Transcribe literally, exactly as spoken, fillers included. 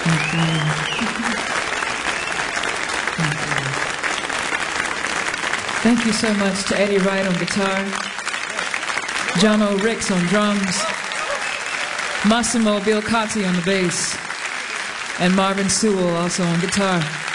Thank you so much to Eddie Wright on guitar, John O. Ricks on drums, Massimo Bilcotti on the bass, and Marvin Sewell also on guitar.